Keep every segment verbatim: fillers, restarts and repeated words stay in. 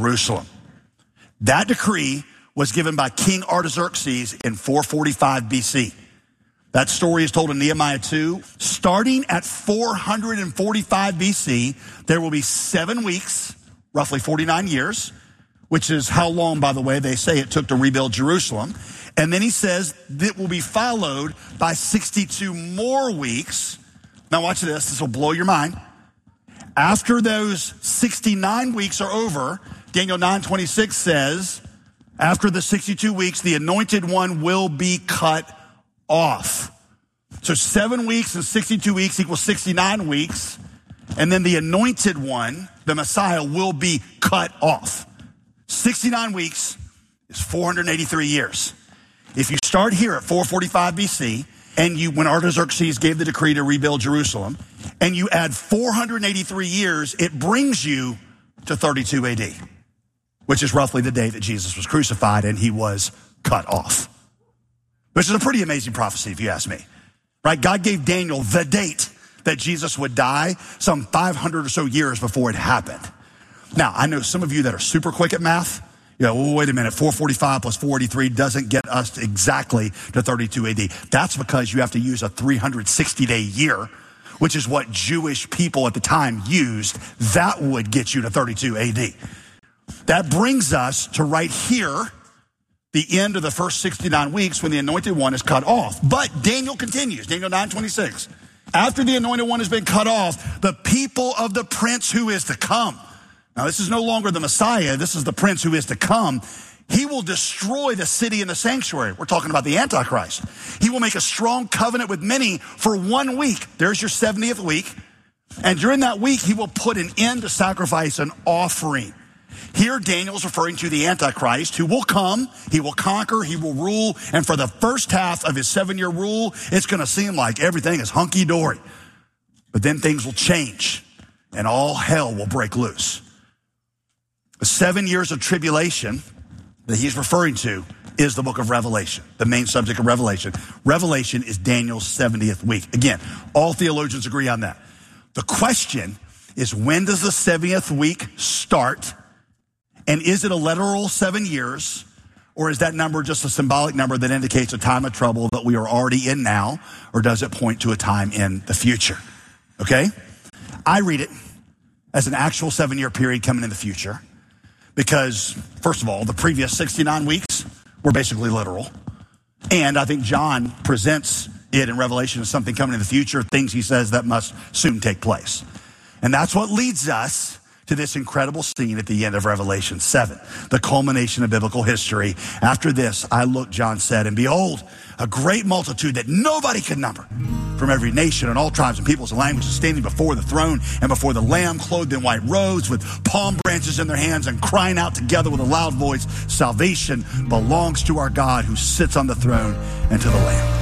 Jerusalem. That decree was given by King Artaxerxes in four forty-five B C. That story is told in Nehemiah two. Starting at four forty-five B C, there will be seven weeks, roughly forty-nine years, which is how long, by the way, they say it took to rebuild Jerusalem. And then he says that will be followed by sixty-two more weeks. Now watch this. This will blow your mind. After those sixty-nine weeks are over, Daniel nine twenty-six says, after the sixty-two weeks, the anointed one will be cut off. So seven weeks and sixty-two weeks equals sixty-nine weeks. And then the anointed one, the Messiah, will be cut off. sixty-nine weeks is four hundred eighty-three years. If you start here at four forty-five B C, and you, when Artaxerxes gave the decree to rebuild Jerusalem, and you add four hundred eighty-three years, it brings you to thirty-two A D, which is roughly the day that Jesus was crucified and he was cut off. Which is a pretty amazing prophecy, if you ask me. Right? God gave Daniel the date that Jesus would die some five hundred or so years before it happened. Now, I know some of you that are super quick at math. You know, well, wait a minute, four forty-five plus four eighty-three doesn't get us exactly to thirty-two A D. That's because you have to use a three hundred sixty day year, which is what Jewish people at the time used. That would get you to thirty-two A D. That brings us to right here, the end of the first sixty-nine weeks when the anointed one is cut off. But Daniel continues, Daniel nine twenty-six. After the anointed one has been cut off, the people of the prince who is to come. Now, this is no longer the Messiah. This is the prince who is to come. He will destroy the city and the sanctuary. We're talking about the Antichrist. He will make a strong covenant with many for one week. There's your seventieth week. And during that week, he will put an end to sacrifice and offering. Here, Daniel is referring to the Antichrist who will come, he will conquer, he will rule. And for the first half of his seven-year rule, it's going to seem like everything is hunky-dory. But then things will change and all hell will break loose. The seven years of tribulation that he's referring to is the book of Revelation, the main subject of Revelation. Revelation is Daniel's seventieth week. Again, all theologians agree on that. The question is, when does the seventieth week start? And is it a literal seven years? Or is that number just a symbolic number that indicates a time of trouble that we are already in now? Or does it point to a time in the future? Okay? I read it as an actual seven-year period coming in the future. Because, first of all, the previous sixty-nine weeks were basically literal. And I think John presents it in Revelation as something coming in the future, things he says that must soon take place. And that's what leads us to this incredible scene at the end of Revelation seven, the culmination of biblical history. After this, I looked, John said, and behold, a great multitude that nobody could number, from every nation and all tribes and peoples and languages, standing before the throne and before the Lamb, clothed in white robes with palm branches in their hands, and crying out together with a loud voice, salvation belongs to our God who sits on the throne and to the Lamb.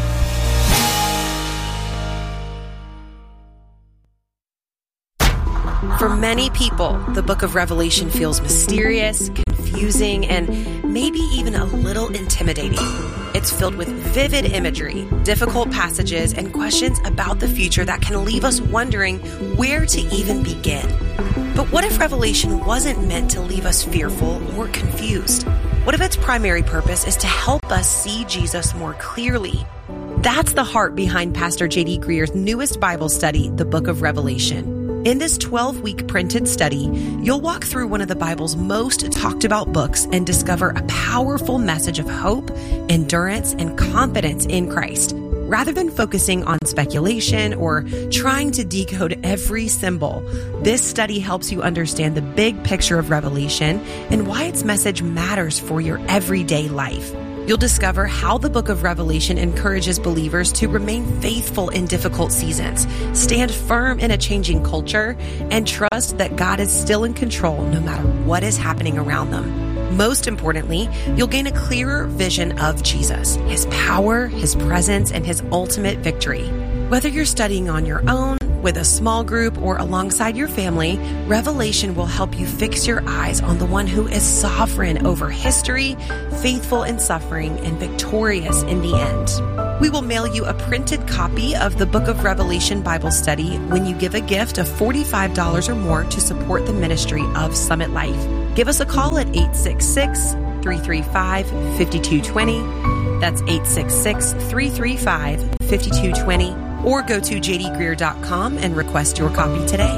For many people, the book of Revelation feels mysterious, confusing, and maybe even a little intimidating. It's filled with vivid imagery, difficult passages, and questions about the future that can leave us wondering where to even begin. But what if Revelation wasn't meant to leave us fearful or confused? What if its primary purpose is to help us see Jesus more clearly? That's the heart behind Pastor J D Greer's newest Bible study, the Book of Revelation. In this twelve-week printed study, you'll walk through one of the Bible's most talked about books and discover a powerful message of hope, endurance, and confidence in Christ. Rather than focusing on speculation or trying to decode every symbol, this study helps you understand the big picture of Revelation and why its message matters for your everyday life. You'll discover how the book of Revelation encourages believers to remain faithful in difficult seasons, stand firm in a changing culture, and trust that God is still in control no matter what is happening around them. Most importantly, you'll gain a clearer vision of Jesus, his power, his presence, and his ultimate victory. Whether you're studying on your own, with a small group, or alongside your family, Revelation will help you fix your eyes on the one who is sovereign over history, faithful in suffering, and victorious in the end. We will mail you a printed copy of the Book of Revelation Bible Study when you give a gift of forty-five dollars or more to support the ministry of Summit Life. Give us a call at eight six six, three three five, five two two zero. That's eight six six, three three five, five two two zero. Or go to j d greer dot com and request your copy today.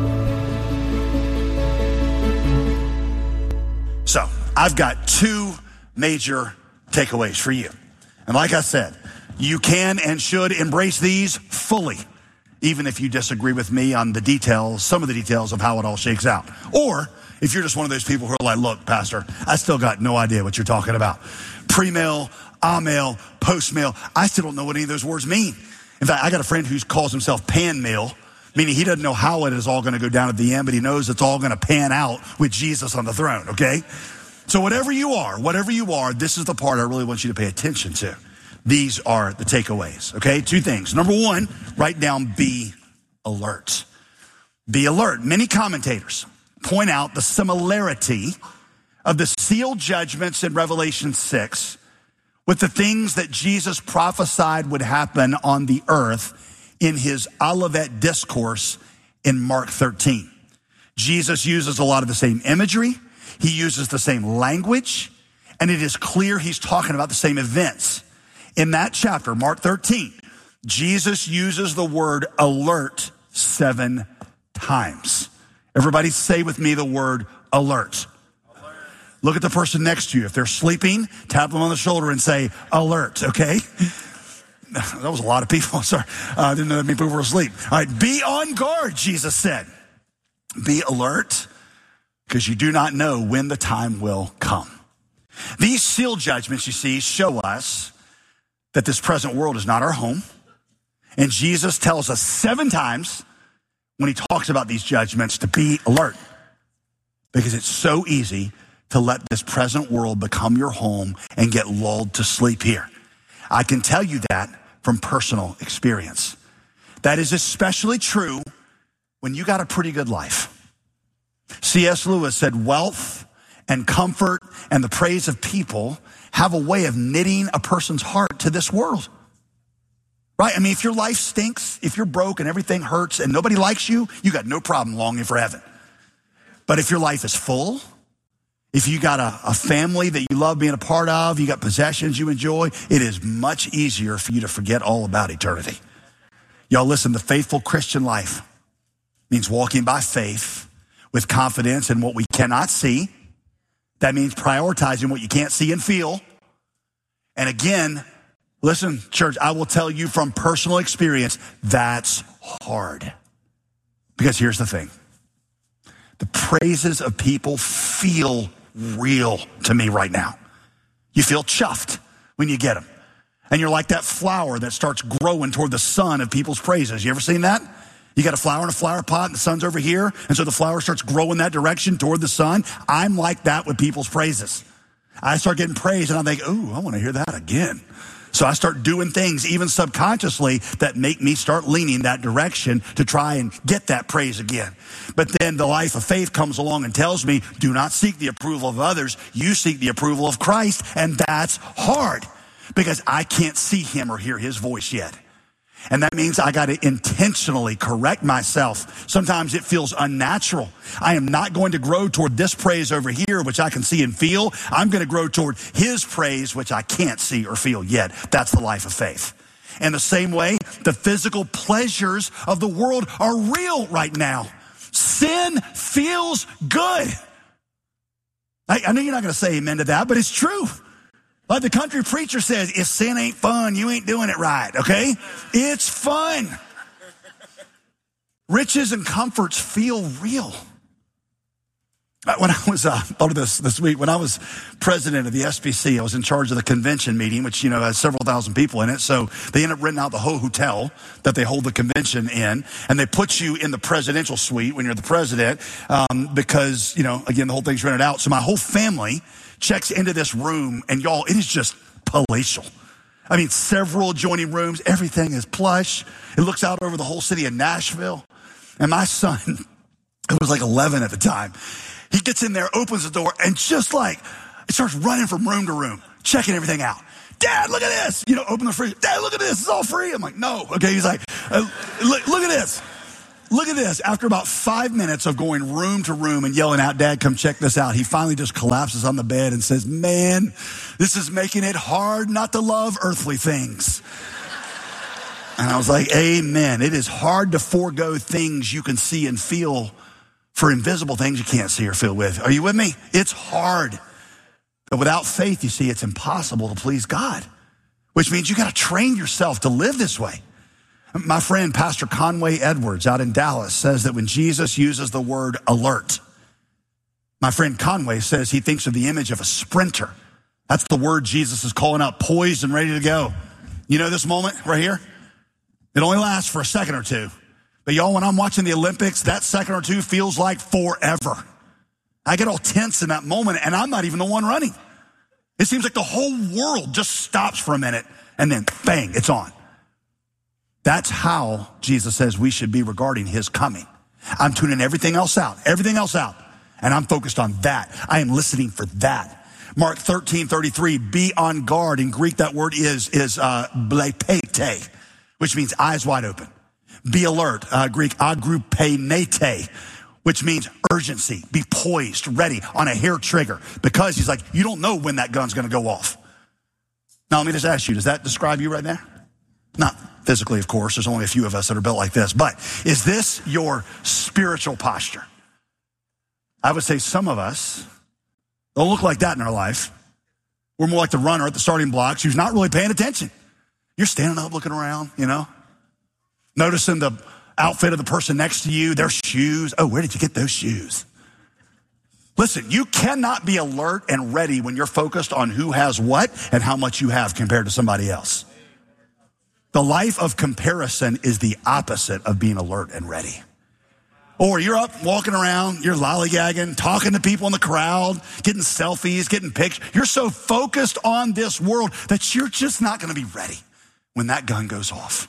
So, I've got two major takeaways for you. And like I said, you can and should embrace these fully, even if you disagree with me on the details, some of the details of how it all shakes out. Or if you're just one of those people who are like, look, Pastor, I still got no idea what you're talking about. Pre-mail, a-mail, post-mail, I still don't know what any of those words mean. In fact, I got a friend who calls himself pan mail, meaning he doesn't know how it is all going to go down at the end, but he knows it's all going to pan out with Jesus on the throne, okay? So whatever you are, whatever you are, this is the part I really want you to pay attention to. These are the takeaways, okay? Two things. Number one, write down be alert. Be alert. Many commentators point out the similarity of the sealed judgments in Revelation six with the things that Jesus prophesied would happen on the earth in his Olivet discourse in Mark thirteen. Jesus uses a lot of the same imagery. He uses the same language, and it is clear he's talking about the same events. In that chapter, Mark thirteen, Jesus uses the word alert seven times. Everybody say with me the word alert. Alert. Look at the person next to you. If they're sleeping, tap them on the shoulder and say alert, okay? That was a lot of people. Sorry. I uh, didn't know that many people were asleep. All right, be on guard, Jesus said. Be alert, because you do not know when the time will come. These sealed judgments, you see, show us that this present world is not our home. And Jesus tells us seven times when he talks about these judgments to be alert, because it's so easy to let this present world become your home and get lulled to sleep here. I can tell you that from personal experience. That is especially true when you got a pretty good life. C S Lewis said, wealth and comfort and the praise of people have a way of knitting a person's heart to this world. Right? I mean, if your life stinks, if you're broke and everything hurts and nobody likes you, you got no problem longing for heaven. But if your life is full, if you got a, a family that you love being a part of, you got possessions you enjoy, it is much easier for you to forget all about eternity. Y'all listen, the faithful Christian life means walking by faith with confidence in what we cannot see. That means prioritizing what you can't see and feel. And again, listen, church, I will tell you from personal experience, that's hard. Because here's the thing. The praises of people feel real to me right now. You feel chuffed when you get them. And you're like that flower that starts growing toward the sun of people's praises. You ever seen that? You got a flower in a flower pot and the sun's over here, and so the flower starts growing that direction toward the sun. I'm like that with people's praises. I start getting praise and I think, ooh, I want to hear that again. So I start doing things even subconsciously that make me start leaning that direction to try and get that praise again. But then the life of faith comes along and tells me, do not seek the approval of others. You seek the approval of Christ. And that's hard because I can't see him or hear his voice yet. And that means I got to intentionally correct myself. Sometimes it feels unnatural. I am not going to grow toward this praise over here, which I can see and feel. I'm going to grow toward his praise, which I can't see or feel yet. That's the life of faith. In the same way, the physical pleasures of the world are real right now. Sin feels good. I, I know you're not going to say amen to that, but it's true. Like the country preacher says, if sin ain't fun, you ain't doing it right, okay? It's fun. Riches and comforts feel real. When I was, uh, thought of this this week, when I was president of the S B C, I was in charge of the convention meeting, which, you know, has several thousand people in it. So they end up renting out the whole hotel that they hold the convention in. And they put you in the presidential suite when you're the president, um, because, you know, again, the whole thing's rented out. So my whole family checks into this room, and y'all, it is just palatial. I mean, several adjoining rooms. Everything is plush. It looks out over the whole city of Nashville. And my son, it was like eleven at the time, he gets in there, opens the door, and just like, it starts running from room to room, checking everything out. Dad, look at this. You know, open the fridge. Dad, look at this. It's all free. I'm like, no. Okay, he's like, uh, look, look at this. look at this. After about five minutes of going room to room and yelling out, Dad, come check this out, he finally just collapses on the bed and says, man, this is making it hard not to love earthly things. And I was like, amen. It is hard to forego things you can see and feel for invisible things you can't see or feel with. Are you with me? It's hard. But without faith, you see, it's impossible to please God, which means you got to train yourself to live this way. My friend, Pastor Conway Edwards out in Dallas, says that when Jesus uses the word alert, my friend Conway says he thinks of the image of a sprinter. That's the word Jesus is calling out, poised and ready to go. You know this moment right here? It only lasts for a second or two. But y'all, when I'm watching the Olympics, that second or two feels like forever. I get all tense in that moment, and I'm not even the one running. It seems like the whole world just stops for a minute, and then bang, it's on. That's how Jesus says we should be regarding his coming. I'm tuning everything else out, everything else out, and I'm focused on that. I am listening for that. Mark thirteen thirty-three, be on guard. In Greek, that word is, is uh, blepete, which means eyes wide open. Be alert, uh, Greek agrupenete, which means urgency. Be poised, ready, on a hair trigger, because he's like, you don't know when that gun's going to go off. Now, let me just ask you, does that describe you right there? Not physically, of course. There's only a few of us that are built like this. But is this your spiritual posture? I would say some of us don't look like that in our life. We're more like the runner at the starting blocks who's not really paying attention. You're standing up looking around, you know, noticing the outfit of the person next to you, their shoes. Oh, where did you get those shoes? Listen, you cannot be alert and ready when you're focused on who has what and how much you have compared to somebody else. The life of comparison is the opposite of being alert and ready. Or you're up walking around, you're lollygagging, talking to people in the crowd, getting selfies, getting pictures. You're so focused on this world that you're just not going to be ready when that gun goes off.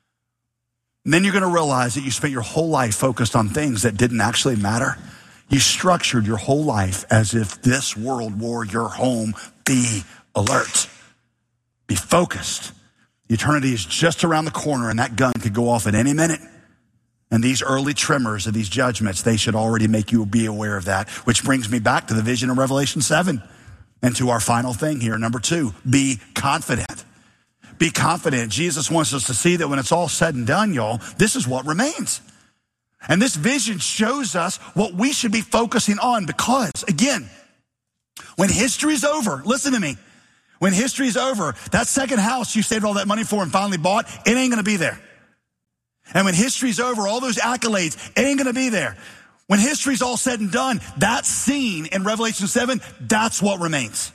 And then you're going to realize that you spent your whole life focused on things that didn't actually matter. You structured your whole life as if this world were your home. Be alert. Be focused. Eternity is just around the corner, and that gun could go off at any minute. And these early tremors of these judgments, they should already make you be aware of that, which brings me back to the vision of Revelation seven and to our final thing here. Number two, be confident. Be confident. Jesus wants us to see that when it's all said and done, y'all, this is what remains. And this vision shows us what we should be focusing on because, again, when history's over, listen to me. When history's over, that second house you saved all that money for and finally bought, it ain't going to be there. And when history's over, all those accolades, it ain't going to be there. When history's all said and done, that scene in Revelation seven, that's what remains.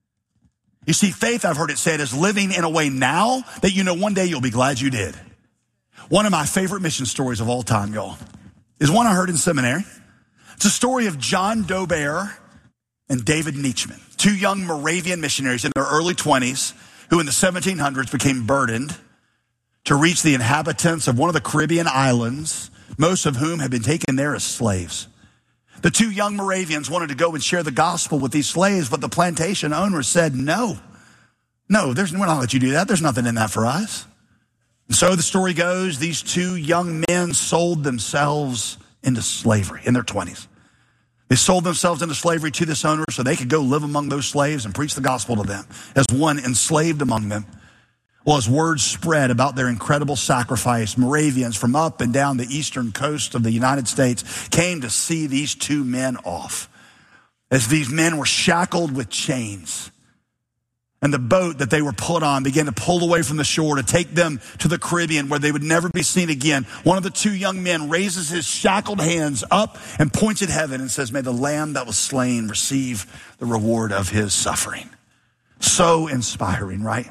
You see, faith, I've heard it said, is living in a way now that you know one day you'll be glad you did. One of my favorite mission stories of all time, y'all, is one I heard in seminary. It's a story of John Dobear and David Nietzschman, two young Moravian missionaries in their early twenties who in the seventeen hundreds became burdened to reach the inhabitants of one of the Caribbean islands, most of whom had been taken there as slaves. The two young Moravians wanted to go and share the gospel with these slaves, but the plantation owners said, no, no, there's, we're not let you do that. There's nothing in that for us. And so the story goes, these two young men sold themselves into slavery in their twenties. They sold themselves into slavery to this owner so they could go live among those slaves and preach the gospel to them as one enslaved among them. Well, as word spread about their incredible sacrifice, Moravians from up and down the eastern coast of the United States came to see these two men off as these men were shackled with chains. And the boat that they were put on began to pull away from the shore to take them to the Caribbean where they would never be seen again. One of the two young men raises his shackled hands up and points at heaven and says, may the lamb that was slain receive the reward of his suffering. So inspiring, right?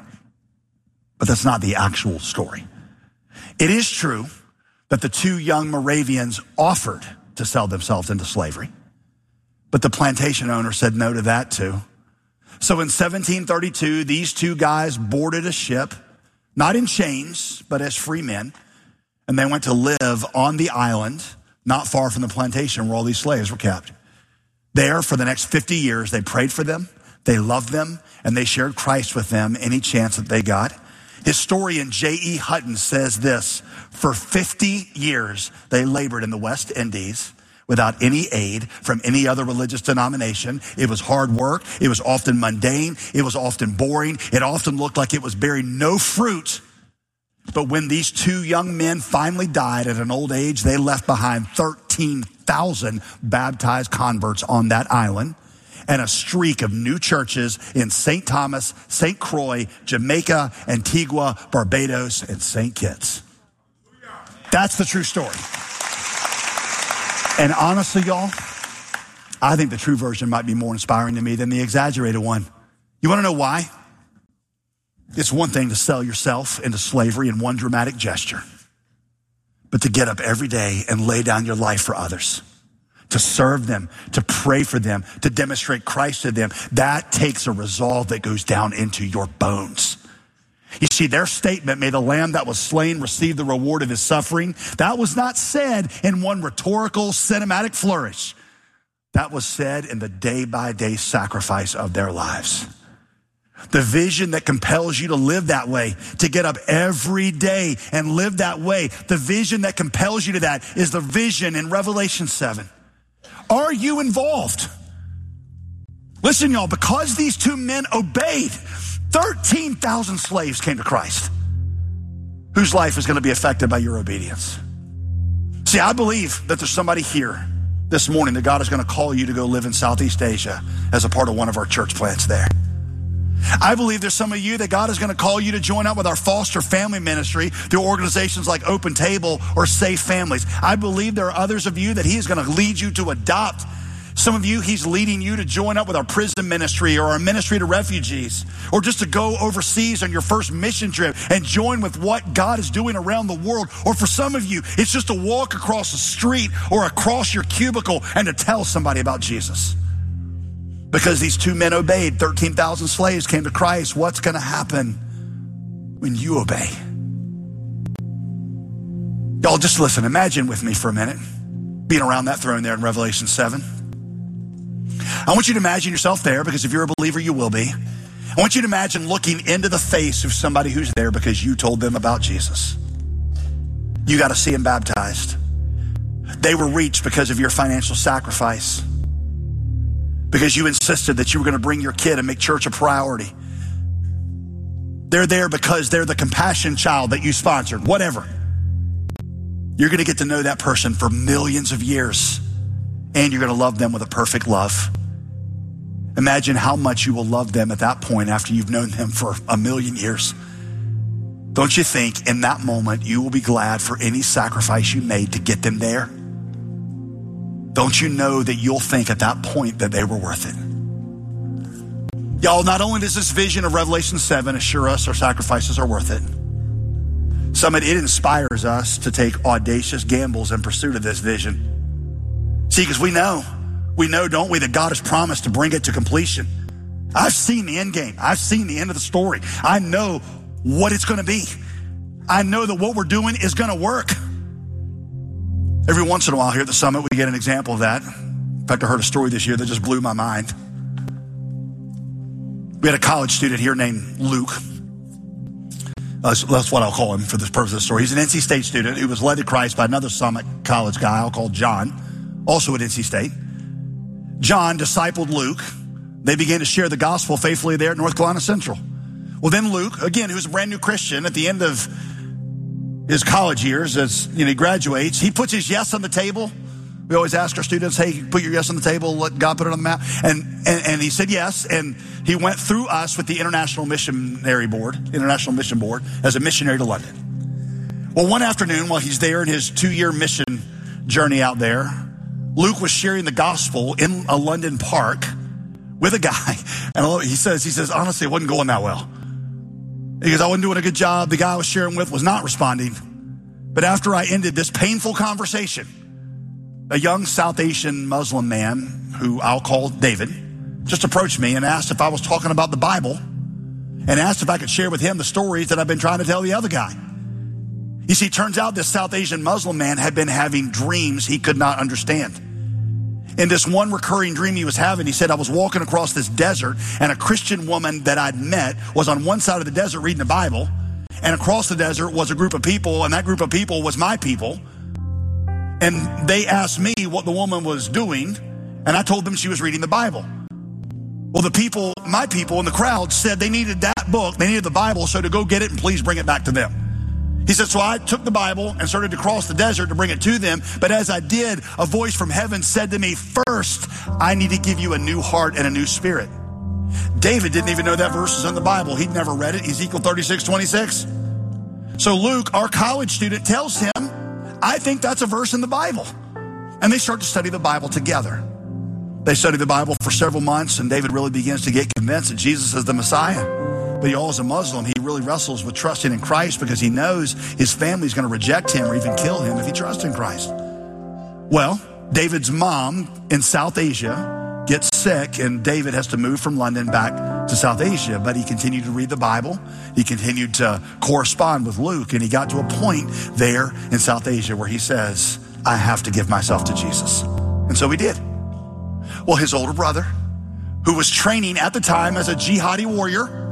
But that's not the actual story. It is true that the two young Moravians offered to sell themselves into slavery, but the plantation owner said no to that too. So in seventeen thirty-two, these two guys boarded a ship, not in chains, but as free men, and they went to live on the island, not far from the plantation where all these slaves were kept. There, for the next fifty years, they prayed for them, they loved them, and they shared Christ with them any chance that they got. Historian J E Hutton says this: for fifty years, they labored in the West Indies without any aid from any other religious denomination. It was hard work. It was often mundane. It was often boring. It often looked like it was bearing no fruit. But when these two young men finally died at an old age, they left behind thirteen thousand baptized converts on that island and a streak of new churches in Saint Thomas, Saint Croix, Jamaica, Antigua, Barbados, and Saint Kitts. That's the true story. And honestly, y'all, I think the true version might be more inspiring to me than the exaggerated one. You want to know why? It's one thing to sell yourself into slavery in one dramatic gesture, but to get up every day and lay down your life for others, to serve them, to pray for them, to demonstrate Christ to them, that takes a resolve that goes down into your bones. You see, their statement, may the lamb that was slain receive the reward of his suffering, that was not said in one rhetorical, cinematic flourish. That was said in the day-by-day sacrifice of their lives. The vision that compels you to live that way, to get up every day and live that way, the vision that compels you to that is the vision in Revelation seven. Are you involved? Listen, y'all, because these two men obeyed, thirteen thousand slaves came to Christ, whose life is going to be affected by your obedience. See, I believe that there's somebody here this morning that God is going to call you to go live in Southeast Asia as a part of one of our church plants there. I believe there's some of you that God is going to call you to join up with our foster family ministry through organizations like Open Table or Safe Families. I believe there are others of you that he is going to lead you to adopt. Some of you, he's leading you to join up with our prison ministry or our ministry to refugees, or just to go overseas on your first mission trip and join with what God is doing around the world. Or for some of you, it's just to walk across the street or across your cubicle and to tell somebody about Jesus. Because these two men obeyed, thirteen thousand slaves came to Christ. What's going to happen when you obey? Y'all just listen. Imagine with me for a minute being around that throne there in Revelation seven. I want you to imagine yourself there, because if you're a believer, you will be. I want you to imagine looking into the face of somebody who's there because you told them about Jesus. You got to see him baptized. They were reached because of your financial sacrifice, because you insisted that you were going to bring your kid and make church a priority. They're there because they're the compassion child that you sponsored, whatever. You're going to get to know that person for millions of years, and you're going to love them with a perfect love. Imagine how much you will love them at that point after you've known them for a million years. Don't you think in that moment you will be glad for any sacrifice you made to get them there? Don't you know that you'll think at that point that they were worth it? Y'all, not only does this vision of Revelation seven assure us our sacrifices are worth it, Summit, it inspires us to take audacious gambles in pursuit of this vision. See, because we know, we know, don't we, that God has promised to bring it to completion. I've seen the end game. I've seen the end of the story. I know what it's going to be. I know that what we're doing is going to work. Every once in a while here at the Summit, we get an example of that. In fact, I heard a story this year that just blew my mind. We had a college student here named Luke. Uh, so that's what I'll call him for the purpose of the story. He's an N C State student who was led to Christ by another Summit college guy I'll call John, also at N C State. John discipled Luke. They began to share the gospel faithfully there at North Carolina Central. Well, then Luke, again, who's a brand new Christian, at the end of his college years, as you know, he graduates, he puts his yes on the table. We always ask our students, hey, put your yes on the table, let God put it on the map. And, and, and he said yes, and he went through us with the International Missionary Board, International Mission Board, as a missionary to London. Well, one afternoon while he's there in his two-year mission journey out there, Luke was sharing the gospel in a London park with a guy. And he says, he says, honestly, it wasn't going that well. He goes, I wasn't doing a good job. The guy I was sharing with was not responding. But after I ended this painful conversation, a young South Asian Muslim man, who I'll call David, just approached me and asked if I was talking about the Bible, and asked if I could share with him the stories that I've been trying to tell the other guy. You see, it turns out this South Asian Muslim man had been having dreams he could not understand. In this one recurring dream he was having, he said, I was walking across this desert, and a Christian woman that I'd met was on one side of the desert reading the Bible, and across the desert was a group of people, and that group of people was my people. And they asked me what the woman was doing, and I told them she was reading the Bible. Well, the people, my people in the crowd said they needed that book, they needed the Bible, so to go get it and please bring it back to them. He said, so I took the Bible and started to cross the desert to bring it to them. But as I did, a voice from heaven said to me, first, I need to give you a new heart and a new spirit. David didn't even know that verse was in the Bible. He'd never read it. Ezekiel thirty-six twenty-six. So Luke, our college student, tells him, I think that's a verse in the Bible. And they start to study the Bible together. They study the Bible for several months, and David really begins to get convinced that Jesus is the Messiah. But he, all as a Muslim, he really wrestles with trusting in Christ because he knows his family's going to reject him or even kill him if he trusts in Christ. Well, David's mom in South Asia gets sick, and David has to move from London back to South Asia. But he continued to read the Bible. He continued to correspond with Luke, and he got to a point there in South Asia where he says, I have to give myself to Jesus. And so he did. Well, his older brother, who was training at the time as a jihadi warrior,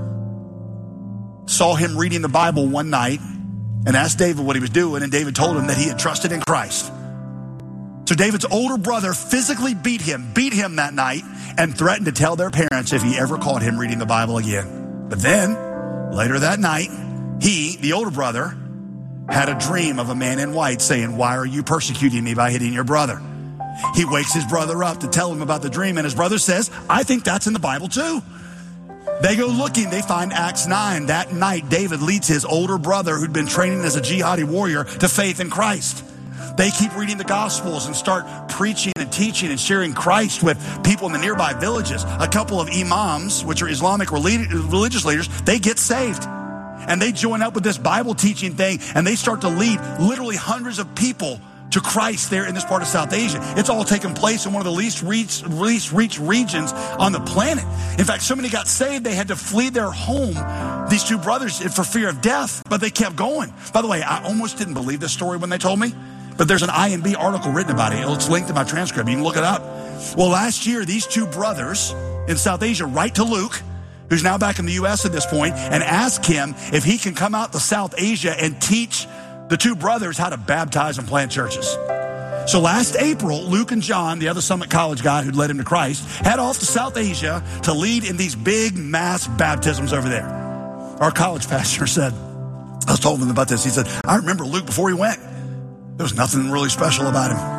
saw him reading the Bible one night and asked David what he was doing, and David told him that he had trusted in Christ. So David's older brother physically beat him, beat him that night, and threatened to tell their parents if he ever caught him reading the Bible again. But then, later that night, he, the older brother, had a dream of a man in white saying, why are you persecuting me by hitting your brother? He wakes his brother up to tell him about the dream, and his brother says, I think that's in the Bible too. They go looking, they find Acts nine. That night, David leads his older brother, who'd been training as a jihadi warrior, to faith in Christ. They keep reading the Gospels and start preaching and teaching and sharing Christ with people in the nearby villages. A couple of imams, which are Islamic religious leaders, they get saved. And they join up with this Bible teaching thing, and they start to lead literally hundreds of people to Christ there in this part of South Asia. It's all taken place in one of the least reached, least reached regions on the planet. In fact, so many got saved, they had to flee their home, these two brothers, for fear of death, but they kept going. By the way, I almost didn't believe this story when they told me, but there's an I M B article written about it. It's linked in my transcript. You can look it up. Well, last year, these two brothers in South Asia write to Luke, who's now back in the U S at this point, and ask him if he can come out to South Asia and teach the two brothers how to baptize and plant churches. So last April, Luke and John, the other Summit College guy who'd led him to Christ, head off to South Asia to lead in these big mass baptisms over there. Our college pastor said, I was told him about this. He said, I remember Luke before he went. There was nothing really special about him.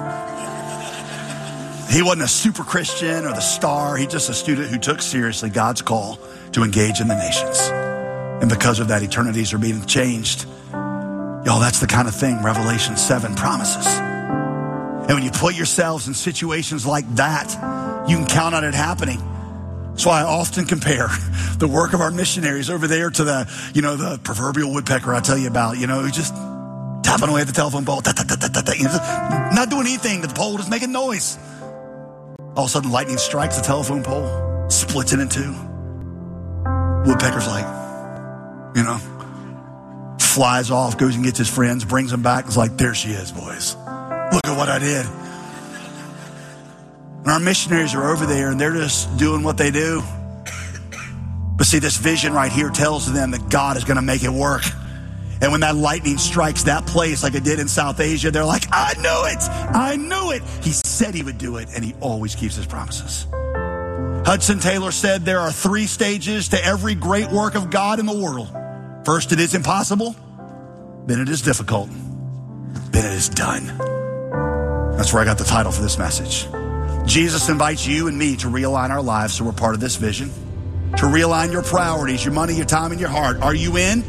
He wasn't a super Christian or the star. He's just a student who took seriously God's call to engage in the nations. And because of that, eternities are being changed. Y'all, that's the kind of thing Revelation seven promises. And when you put yourselves in situations like that, you can count on it happening. That's why I often compare the work of our missionaries over there to the, you know, the proverbial woodpecker I tell you about, you know, who just tapping away at the telephone pole, ta, ta, ta, ta, ta, ta, you know, not doing anything, but the pole is making noise. All of a sudden, lightning strikes the telephone pole, splits it in two. Woodpecker's like, you know, flies off, goes and gets his friends, brings them back. It's like, there she is, boys. Look at what I did. And our missionaries are over there, and they're just doing what they do. But see, this vision right here tells them that God is going to make it work. And when that lightning strikes that place like it did in South Asia, they're like, I knew it. I knew it. He said he would do it, and he always keeps his promises. Hudson Taylor said there are three stages to every great work of God in the world. First, it is impossible. Then it is difficult. Then it is done. That's where I got the title for this message. Jesus invites you and me to realign our lives so we're part of this vision. To realign your priorities, your money, your time, and your heart. Are you in?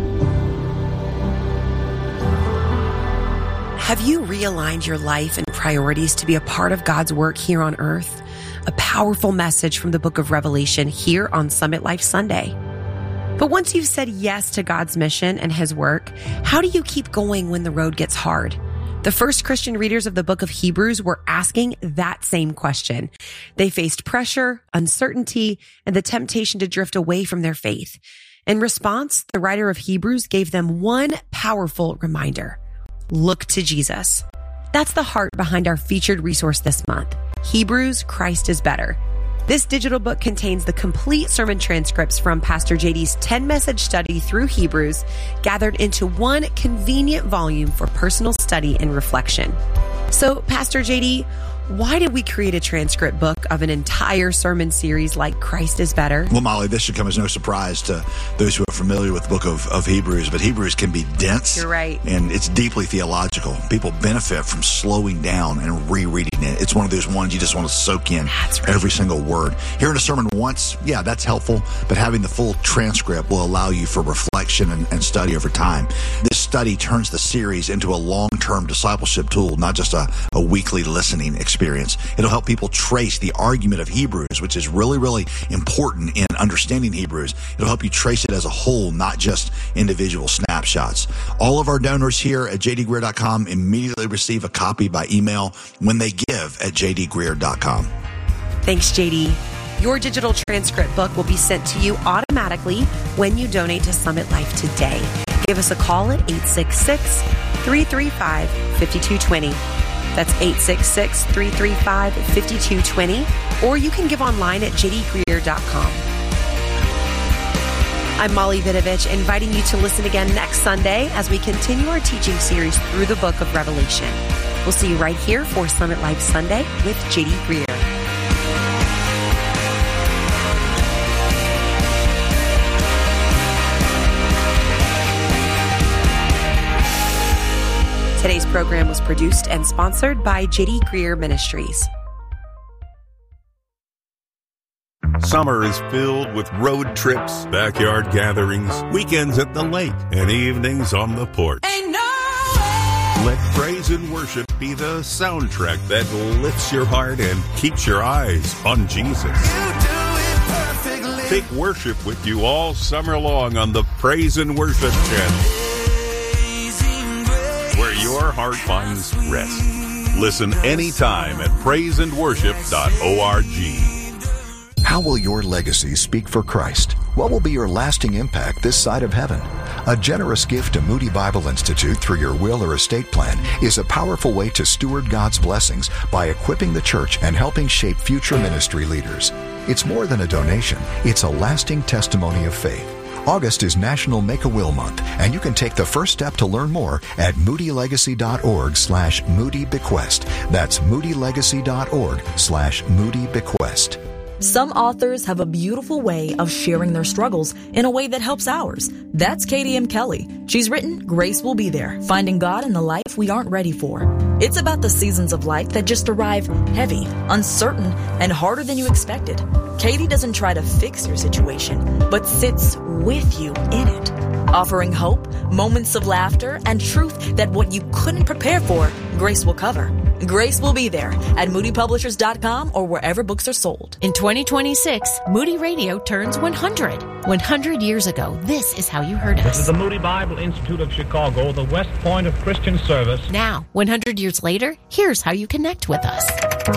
Have you realigned your life and priorities to be a part of God's work here on earth? A powerful message from the book of Revelation here on Summit Life Sunday. But once you've said yes to God's mission and his work, how do you keep going when the road gets hard? The first Christian readers of the book of Hebrews were asking that same question. They faced pressure, uncertainty, and the temptation to drift away from their faith. In response, the writer of Hebrews gave them one powerful reminder. Look to Jesus. That's the heart behind our featured resource this month, Hebrews, Christ is Better. This digital book contains the complete sermon transcripts from Pastor J D's ten-message study through Hebrews, gathered into one convenient volume for personal study and reflection. So, Pastor J D, why did we create a transcript book of an entire sermon series like Christ is Better? Well, Molly, this should come as no surprise to those who are familiar with the book of, of Hebrews, but Hebrews can be dense. You're right. And it's deeply theological. People benefit from slowing down and rereading it. It's one of those ones you just want to soak in That's right. every single word. Hearing a sermon once, yeah, that's helpful, but having the full transcript will allow you for reflection and, and study over time. This study turns the series into a long-term discipleship tool, not just a, a weekly listening experience. Experience. It'll help people trace the argument of Hebrews, which is really, really important in understanding Hebrews. It'll help you trace it as a whole, not just individual snapshots. All of our donors here at j d greear dot com immediately receive a copy by email when they give at j d greear dot com. Thanks, J D. Your digital transcript book will be sent to you automatically when you donate to Summit Life today. Give us a call at eight six six, three three five, five two two zero. That's eight six six, three three five, five two two zero, or you can give online at j d greear dot com. I'm Molly Vidovich, inviting you to listen again next Sunday as we continue our teaching series through the book of Revelation. We'll see you right here for Summit Life Sunday with J D Greear. Today's program was produced and sponsored by J D Greear Ministries. Summer is filled with road trips, backyard gatherings, weekends at the lake, and evenings on the porch. Ain't no way. Let praise and worship be the soundtrack that lifts your heart and keeps your eyes on Jesus. You do it perfectly. Take worship with you all summer long on the Praise and Worship channel, where your heart finds rest. Listen anytime at praise and worship dot org. How will your legacy speak for Christ? What will be your lasting impact this side of heaven? A generous gift to Moody Bible Institute through your will or estate plan is a powerful way to steward God's blessings by equipping the church and helping shape future ministry leaders. It's more than a donation. It's a lasting testimony of faith. August is National Make-A-Will Month, and you can take the first step to learn more at moodylegacy.org slash moodybequest. That's moodylegacy.org slash moodybequest. Some authors have a beautiful way of sharing their struggles in a way that helps ours. That's Katie M. Kelly. She's written Grace Will Be There, Finding God in the Life We Aren't Ready For. It's about the seasons of life that just arrive heavy, uncertain, and harder than you expected. Katie doesn't try to fix your situation, but sits with you in it, offering hope, moments of laughter, and truth that what you couldn't prepare for, Grace will cover. Grace Will Be There at moody publishers dot com or wherever books are sold. In twenty twenty-six, Moody Radio turns one hundred. one hundred years ago, this is how you heard us. This is the Moody Bible Institute of Chicago, the West Point of Christian service. Now, one hundred years later, here's how you connect with us.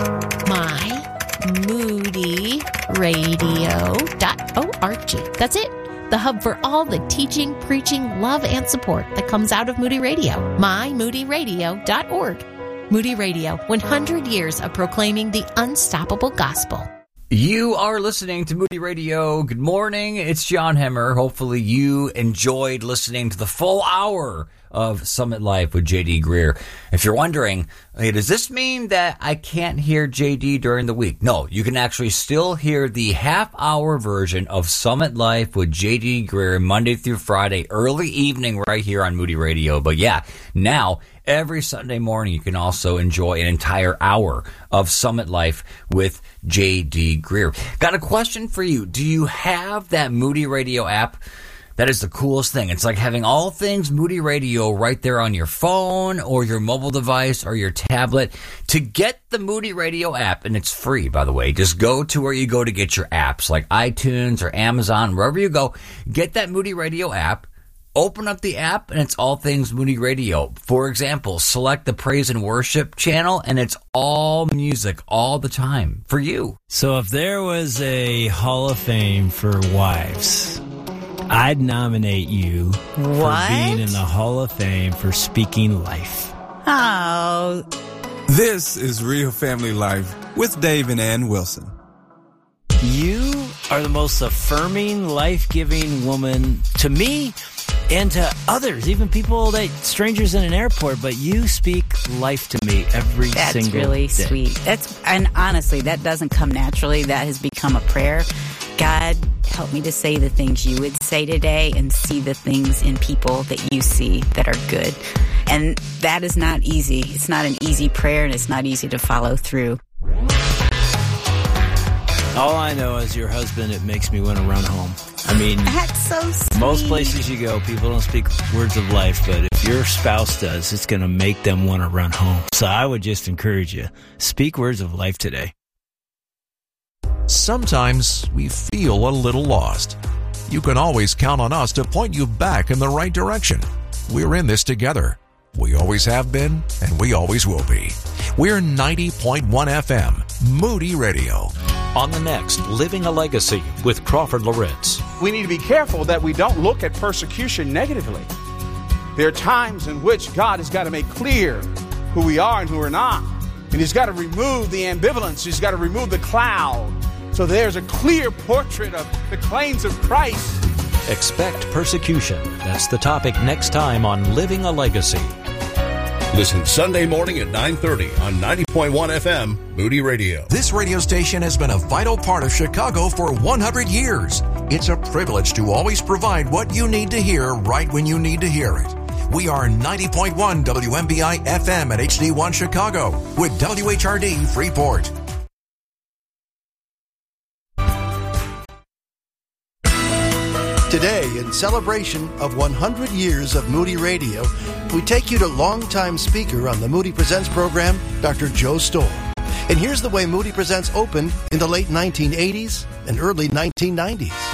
my moody radio dot org. That's it. The hub for all the teaching, preaching, love, and support that comes out of Moody Radio. my moody radio dot org. Moody Radio, one hundred years of proclaiming the unstoppable gospel. You are listening to Moody Radio. Good morning. It's John Hemmer. Hopefully you enjoyed listening to the full hour of Summit Life with J D Greear. If you're wondering, hey, does this mean that I can't hear J D during the week? No, you can actually still hear the half-hour version of Summit Life with J D Greear Monday through Friday, early evening right here on Moody Radio. But yeah, now every Sunday morning, you can also enjoy an entire hour of Summit Life with J D Greear. Got a question for you. Do you have that Moody Radio app? That is the coolest thing. It's like having all things Moody Radio right there on your phone or your mobile device or your tablet. To get the Moody Radio app, and it's free, by the way, just go to where you go to get your apps, like iTunes or Amazon, wherever you go. Get that Moody Radio app. Open up the app, and it's all things Moody Radio. For example, select the Praise and Worship channel, and it's all music all the time for you. So if there was a Hall of Fame for wives, I'd nominate you what? for being in the Hall of Fame for speaking life. Oh. This is Real Family Life with Dave and Ann Wilson. You are the most affirming, life-giving woman to me and to others, even people that strangers in an airport, but you speak life to me every That's single day. That's really sweet. That's and honestly, that doesn't come naturally. That has become a prayer. God, help me to say the things you would say today and see the things in people that you see that are good. And that is not easy. It's not an easy prayer, and it's not easy to follow through. All I know as your husband, it makes me want to run home. I mean, that's so sweet. Most places you go, people don't speak words of life, but if your spouse does, it's going to make them want to run home. So I would just encourage you, speak words of life today. Sometimes we feel a little lost. You can always count on us to point you back in the right direction. We're in this together. We always have been, and we always will be. We're ninety point one F M, Moody Radio. On the next Living a Legacy with Crawford Loritz. We need to be careful that we don't look at persecution negatively. There are times in which God has got to make clear who we are and who we're not. And He's got to remove the ambivalence. He's got to remove the cloud. So there's a clear portrait of the claims of Christ. Expect persecution. That's the topic next time on Living a Legacy. Listen Sunday morning at nine thirty on ninety point one F M, Moody Radio. This radio station has been a vital part of Chicago for one hundred years. It's a privilege to always provide what you need to hear right when you need to hear it. We are ninety point one W M B I F M at H D one Chicago with W H R D Freeport. Today, in celebration of one hundred years of Moody Radio, we take you to longtime speaker on the Moody Presents program, Doctor Joe Stowell. And here's the way Moody Presents opened in the late nineteen eighties and early nineteen nineties.